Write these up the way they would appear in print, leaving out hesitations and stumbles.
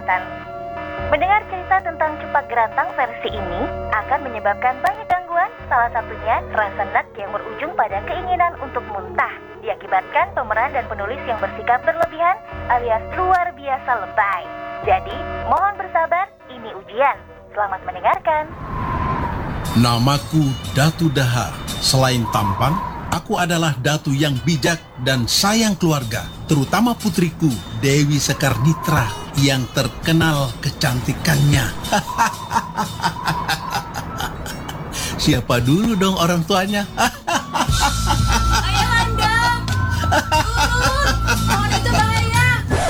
kesehatan. Mendengar cerita tentang Cepat Geratang versi ini akan menyebabkan banyak gangguan, salah satunya rasa enak yang berujung pada keinginan untuk muntah, diakibatkan pemeran dan penulis yang bersikap berlebihan alias luar biasa lebay. Jadi, mohon bersabar, ini ujian. Selamat mendengarkan. Namaku Datu Daha. Selain tampan, aku adalah datu yang bijak dan sayang keluarga, terutama putriku Dewi Sekarnitra yang terkenal kecantikannya. Siapa dulu dong orang tuanya? Ayahanda! Pohon itu bahaya!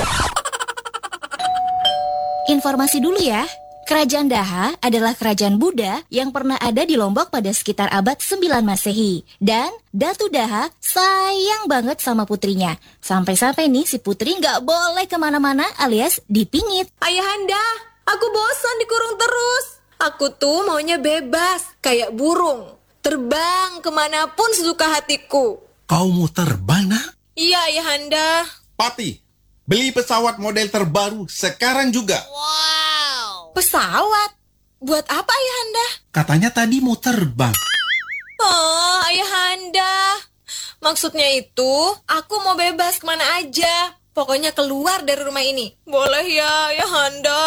Informasi dulu ya. Kerajaan Daha adalah kerajaan Buddha yang pernah ada di Lombok pada sekitar abad 9 Masehi. Dan Datu Daha sayang banget sama putrinya. Sampai-sampai nih si putri nggak boleh kemana-mana alias dipingit. Ayahanda, aku bosan dikurung terus. Aku tuh maunya bebas, kayak burung. Terbang kemanapun sesuka hatiku. Kau mau terbang, nak? Iya, Ayahanda. Pati, beli pesawat model terbaru sekarang juga. Pesawat? Buat apa, Ayahanda? Katanya tadi mau terbang. Oh, Ayahanda. Maksudnya itu, aku mau bebas kemana aja. Pokoknya keluar dari rumah ini. Boleh ya, Ayahanda?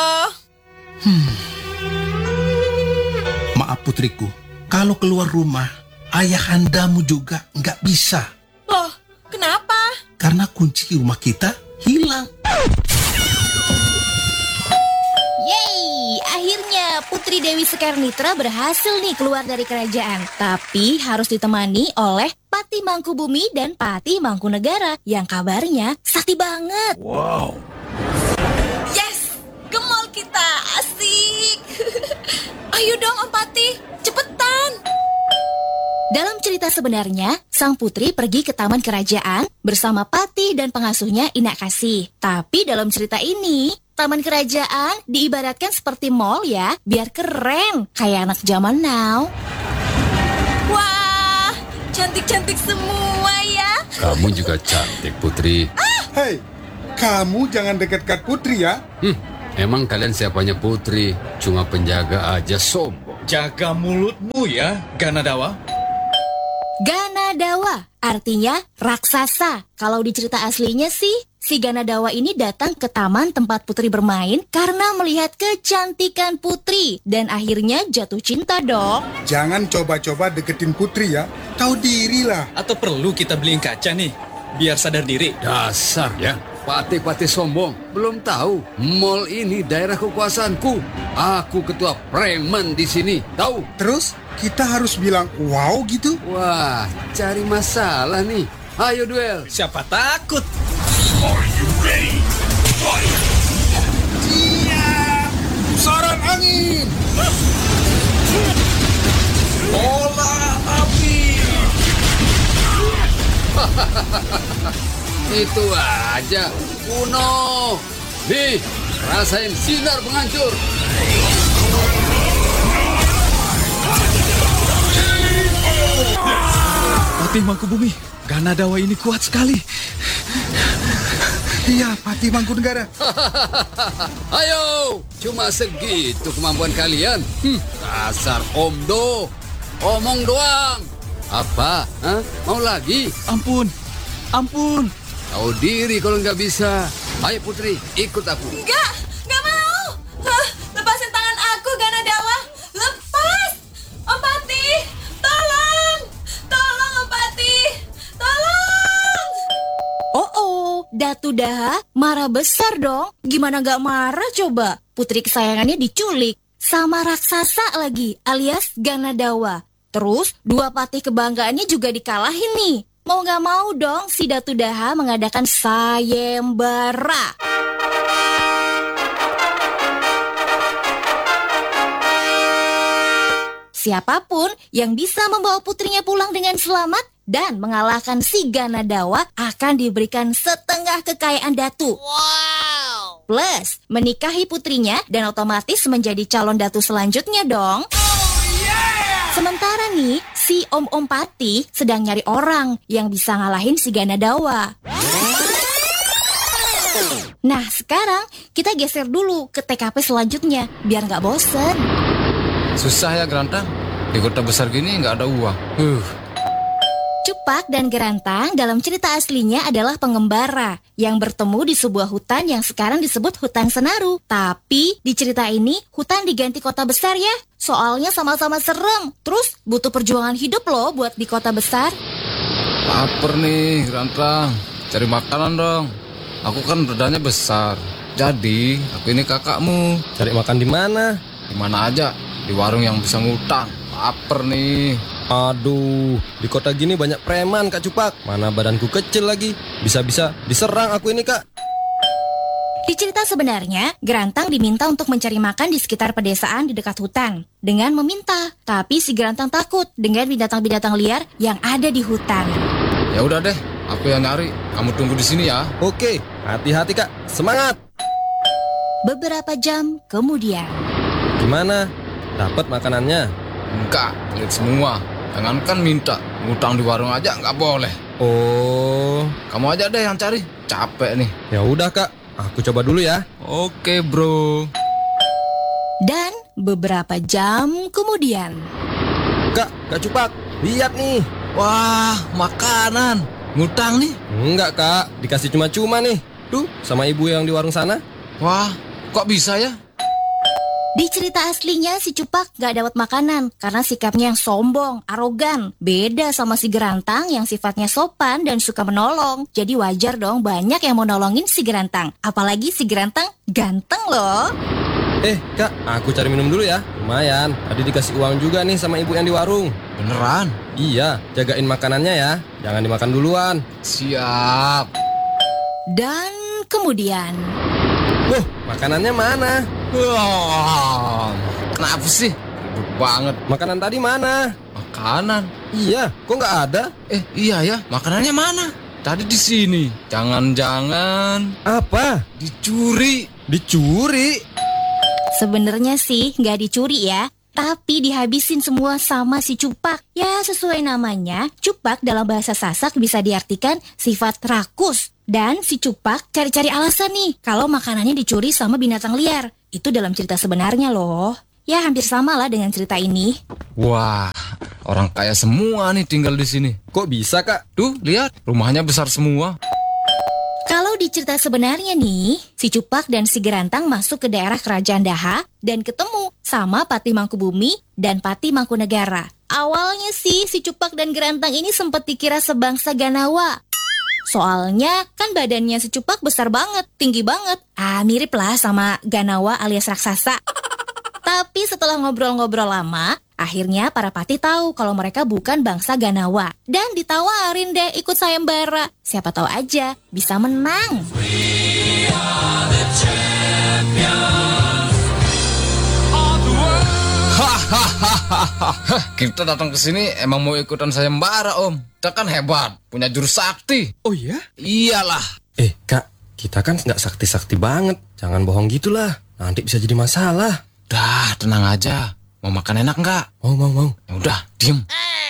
Maaf putriku, kalau keluar rumah, ayahandamu juga nggak bisa. Loh, kenapa? Karena kunci rumah kita hilang. Yeay, akhirnya Putri Dewi Sekarnitra berhasil nih keluar dari kerajaan. Tapi harus ditemani oleh Pati Mangkubumi dan Pati Mangkunegara yang kabarnya sakti banget. Wow. Yes, ke mall kita, asik. Ayo dong Om Pati, cepetan. Dalam cerita sebenarnya, sang putri pergi ke taman kerajaan bersama Pati dan pengasuhnya Inak Kasih. Tapi dalam cerita ini, taman kerajaan diibaratkan seperti mall ya, biar keren, kayak anak zaman now. Wah, cantik-cantik semua ya. Kamu juga cantik, Putri. Hei, kamu jangan dekat-dekat Putri ya. Emang kalian siapanya Putri? Cuma penjaga aja sombong. Jaga mulutmu ya, Ganadawa. Ganadawa artinya raksasa. Kalau di cerita aslinya sih, si Ganadawa ini datang ke taman tempat putri bermain karena melihat kecantikan putri dan akhirnya jatuh cinta dong. Jangan coba-coba deketin Putri ya. Tahu dirilah. Atau perlu kita beliin kaca nih, biar sadar diri. Dasar ya, pati-pati sombong. Belum tahu, mall ini daerah kekuasaanku. Aku ketua preman di sini, tahu? Terus kita harus bilang wow gitu? Wah, cari masalah nih. Ayo duel. Siapa takut? Siap! Pusaran angin! Bola api! Itu aja, kuno. Nih, rasain sinar penghancur. Pati Mangkubumi, Ganadawa ini kuat sekali. Iya, Pati Mangkunegara. Ayo, cuma segitu kemampuan kalian. Dasar omdo, omong doang. Apa? Hah? Mau lagi? Ampun, ampun. Tahu diri kalau nggak bisa. Ayo Putri, ikut aku. Enggak mau. Lepasin tangan aku, Ganadawa. Lepas. Om Pati, tolong. Tolong Om Pati. Tolong. Oh, Datu Daha marah besar dong. Gimana gak marah coba? Putri kesayangannya diculik sama raksasa lagi alias Ganadawa. Terus dua patih kebanggaannya juga dikalahin nih. Mau gak mau dong si Datu Daha mengadakan sayembara. Siapapun yang bisa membawa putrinya pulang dengan selamat dan mengalahkan si Ganadawa akan diberikan setengah kekayaan Datu. Wow. Plus menikahi putrinya dan otomatis menjadi calon Datu selanjutnya dong. Sementara nih, si Om Pati sedang nyari orang yang bisa ngalahin si Ganadawa. Nah, sekarang kita geser dulu ke TKP selanjutnya, biar nggak bosen. Susah ya Gerantang. Di kota besar gini nggak ada uang. Cupak dan Gerantang dalam cerita aslinya adalah pengembara yang bertemu di sebuah hutan yang sekarang disebut hutan Senaru. Tapi di cerita ini hutan diganti kota besar ya. Soalnya sama-sama serem. Terus butuh perjuangan hidup loh buat di kota besar. Laper nih Gerantang. Cari makanan dong. Aku kan badannya besar. Jadi aku ini kakakmu. Cari makan di mana? Di mana aja. Di warung yang bisa ngutang. Laper nih. Aduh, di kota gini banyak preman Kak Cupak. Mana badanku kecil lagi. Bisa-bisa diserang aku ini Kak. Di cerita sebenarnya, Gerantang diminta untuk mencari makan di sekitar pedesaan di dekat hutan. Dengan meminta, tapi si Gerantang takut dengan binatang-binatang liar yang ada di hutan. Ya udah deh, aku yang nyari. Kamu tunggu di sini ya. Oke, hati-hati Kak. Semangat. Beberapa jam kemudian. Gimana? Dapat makanannya? Enggak, pelit semua. Jangankan minta, ngutang di warung aja nggak boleh. Oh, Kamu aja deh yang cari. Capek nih. ya udah Kak. Aku coba dulu ya. Oke bro. Dan beberapa jam kemudian. Kak Cupak, lihat nih. Wah, makanan. Ngutang nih. Enggak Kak, dikasih cuma-cuma nih. Tuh, sama ibu yang di warung sana. Wah, kok bisa ya? Di cerita aslinya si Cupak gak dapat makanan karena sikapnya yang sombong, arogan. Beda sama si Gerantang yang sifatnya sopan dan suka menolong. Jadi wajar dong banyak yang mau nolongin si Gerantang. Apalagi si Gerantang ganteng loh. Kak, aku cari minum dulu ya. Lumayan, tadi dikasih uang juga nih sama ibu yang di warung. Beneran? Iya, jagain makanannya ya. Jangan dimakan duluan. Siap. Dan kemudian. Makanannya mana? Wah, kenapa sih? Ribut banget. Makanan tadi mana? Makanan? Iya, kok nggak ada? Iya ya, makanannya mana? Tadi di sini. Jangan-jangan Apa? dicuri. Dicuri? Sebenarnya sih nggak dicuri ya, tapi dihabisin semua sama si Cupak. Ya sesuai namanya, Cupak dalam bahasa Sasak bisa diartikan sifat rakus. Dan si Cupak cari-cari alasan nih kalau makanannya dicuri sama binatang liar. Itu dalam cerita sebenarnya loh. Ya hampir sama lah dengan cerita ini. Wah, orang kaya semua nih tinggal di sini. Kok bisa Kak? Tuh, lihat, rumahnya besar semua. Kalau di cerita sebenarnya nih, si Cupak dan si Gerantang masuk ke daerah Kerajaan Daha dan ketemu sama Patih Mangkubumi dan Patih Mangkunegara. Awalnya sih si Cupak dan Gerantang ini sempat dikira sebangsa Ganawa. Soalnya kan badannya si Cupak besar banget, tinggi banget. Mirip lah sama Ganawa alias raksasa. Tapi setelah ngobrol-ngobrol lama, akhirnya para patih tahu kalau mereka bukan bangsa Ganawa. Dan ditawarin deh ikut sayembara. Siapa tahu aja bisa menang. Kita datang ke sini emang mau ikutan sayembara, Om. Kita kan hebat, punya jurus sakti. Oh iya? Iyalah. Kak, kita kan nggak sakti-sakti banget. Jangan bohong gitulah, nanti bisa jadi masalah. Dah, tenang aja. Mau makan enak nggak? Mau. Ya udah, diem.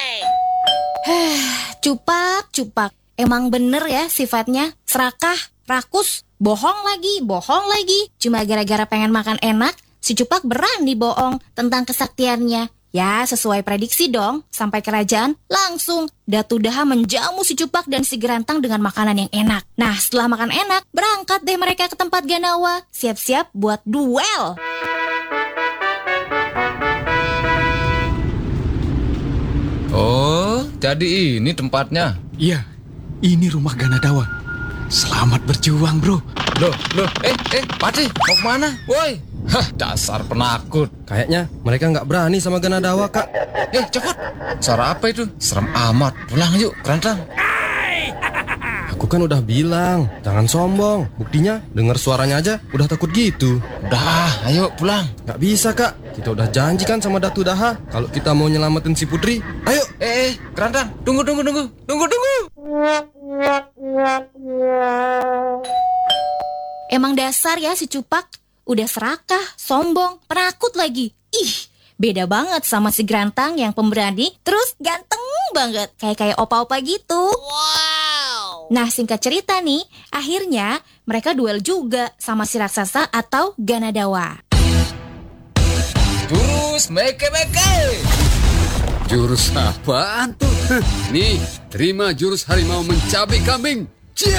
Cupak. Emang bener ya sifatnya, serakah, rakus, bohong lagi. Cuma gara-gara pengen makan enak, si Cupak berani bohong tentang kesaktiannya. Ya, sesuai prediksi dong. Sampai kerajaan, langsung Datu Daha menjamu si Cupak dan si Gerantang dengan makanan yang enak. Nah, setelah makan enak, berangkat deh mereka ke tempat Ganawa. Siap-siap buat duel. Oh, jadi ini tempatnya. Iya, ini rumah Ganadawa. Selamat berjuang, bro. Loh, Patih, mau kemana? Woi, dasar penakut. Kayaknya mereka nggak berani sama Ganadawa, Kak. Cepat. Suara apa itu? Serem amat. Pulang yuk, Gerantang. Aku kan udah bilang, jangan sombong. Buktinya, dengar suaranya aja udah takut gitu. Udah, ayo pulang. Nggak bisa, Kak. Kita udah janji kan sama Datu Daha kalau kita mau nyelamatin si Putri. Ayo. Gerantang, tunggu. Emang dasar ya si Cupak. Udah serakah, sombong, penakut lagi. Beda banget sama si Gerantang yang pemberani, terus ganteng banget. Kayak opa-opa gitu. Wow. Nah, singkat cerita nih, akhirnya mereka duel juga sama si raksasa atau Ganadawa. Jurus meke-meke. Jurus apaan tuh? Nih, terima jurus harimau mencabik kambing.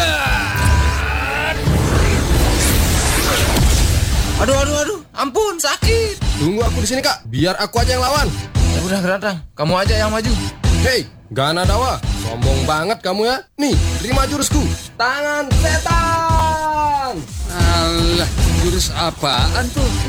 Aduh, ampun, sakit. Tunggu aku di sini, Kak. Biar aku aja yang lawan. Ya udah, Gerantang, kamu aja yang maju. Hei, Ganadawa, sombong banget kamu ya. Nih, terima jurusku. Tangan setan. Alah, jurus apaan tuh?